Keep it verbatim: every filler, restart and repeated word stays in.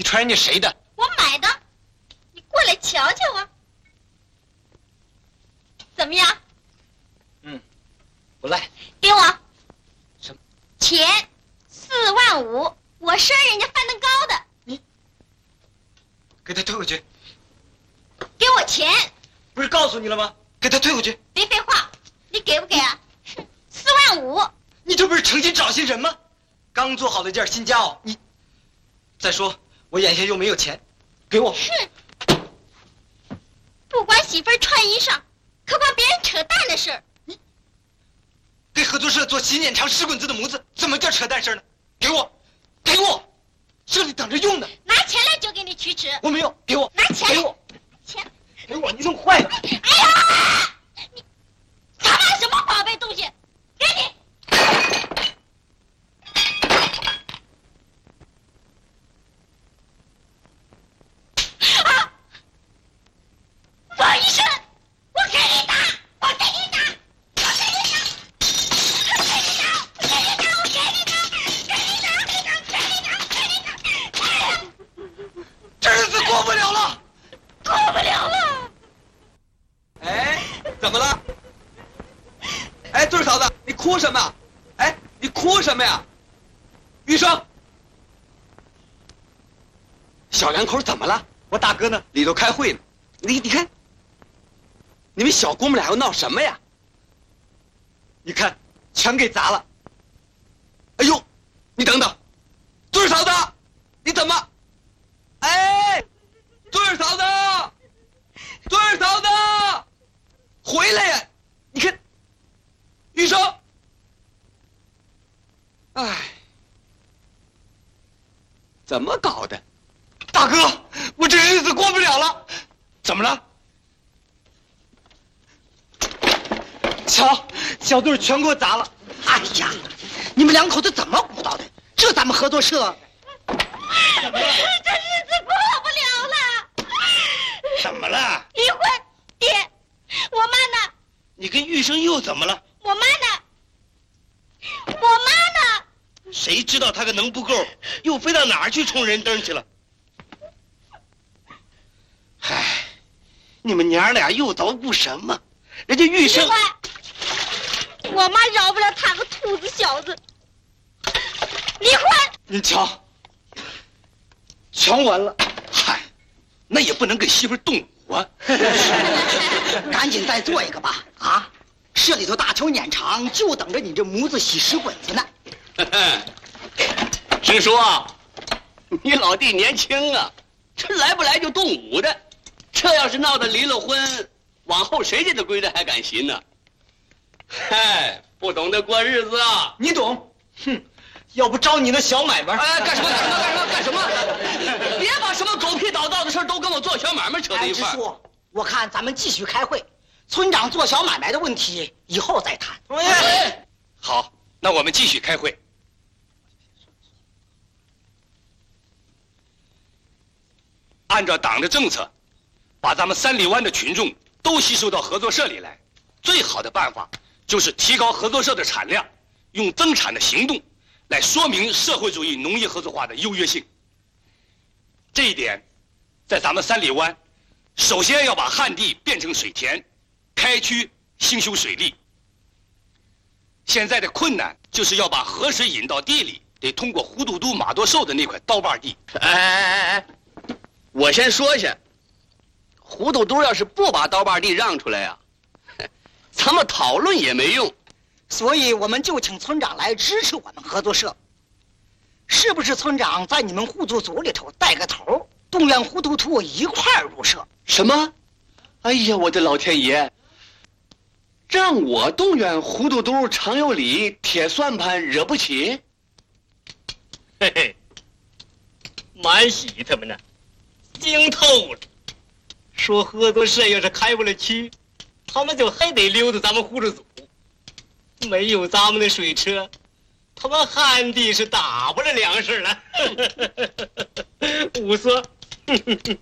穿人家谁的？ 我买的，你过来瞧瞧啊。怎么样？ 嗯，不赖。 给我。 什么？ 钱，四万五，我赊人家范登高的。 你，给他退回去。 给我钱。 不是告诉你了吗？给他退回去。 别废话，你给不给啊？四万五。 你这不是诚心找新人吗？刚做好的一件新家袄，你。再说我眼下又没有钱，给我。 哼，不管媳妇儿穿衣裳，可管别人扯淡的事儿。 你给合作社做洗脸长石滚子的模子，怎么叫扯淡事呢？给我，给我，这里等着用呢。 拿钱来就给你取尺。 我没有，给我。 拿钱。 给我。 钱。 给我，你弄坏了。 哎呀，你他妈什么宝贝东西？给你。啊！王医生，我给你打，我给你打，我给你打，我给你打，我给你打，我给你打，给你打，给你打，给你打，给你打，哎呀， 这日子过不了了， 过不了了。 哎，怎么了？哎，对嫂子，你哭什么？哎，你哭什么呀？玉生，小两口怎么了？ 我大哥呢？ 里头开会呢。你你看，你们小姑母俩要闹什么呀？ 你看，全给砸了。 哎呦，你等等，对嫂子，你怎么？哎，对嫂子，对嫂子，回来呀！你看，玉生，哎，怎么搞的？ 大哥，我这日子过不了了。怎么了？瞧，小队全给我砸了。 哎呀，你们两口子怎么鼓捣的？这咱们合作社， 这日子过不了了。 怎么了？ 离婚，爹，我妈呢？ 你跟玉生又怎么了？ 我妈呢？我妈呢？ 谁知道他个能不够，又飞到哪儿去冲人灯去了？唉，你们娘俩又捣鼓什么？人家玉生， 离婚，我妈饶不了他个兔子小子。离婚。 您瞧，全完了。 嗨，那也不能给媳妇动武啊！ 赶紧再做一个吧！啊，社里头大球撵场，就等着你这模子洗石滚子呢。 师叔啊，你老弟年轻啊，这来不来就动武的，这要是闹得离了婚，往后谁家的规矩还敢行呢？嗨，不懂得过日子啊！ 你懂？哼，要不招你那小买卖？ 哎，干什么？干什么？干什么？干什么？别把什么狗屁倒灶的事都跟我做小买卖扯在一块儿。 支书，我看咱们继续开会，村长做小买卖的问题以后再谈。 哎， 好，那我们继续开会。按照党的政策，把咱们三里湾的群众都吸收到合作社里来，最好的办法就是提高合作社的产量，用增产的行动来说明社会主义农业合作化的优越性。这一点，在咱们三里湾，首先要把旱地变成水田，开区兴修水利。现在的困难就是要把河水引到地里，得通过胡都督马多寿的那块刀把地。 哎哎哎哎，我先说一下，胡都督要是不把刀把地让出来呀、啊，咱们讨论也没用。 所以我们就请村长来支持我们合作社。是不是村长在你们互助组里头带个头，动员胡图图一块儿入社？ 什么？哎呀，我的老天爷！让我动员胡都督、常有理、铁算盘，惹不起？ 嘿嘿，满喜他们呢，惊透了。说合作社要是开不了区，他们就还得溜达咱们互助组。没有咱们的水车，他们旱地是打不了粮食了。五说，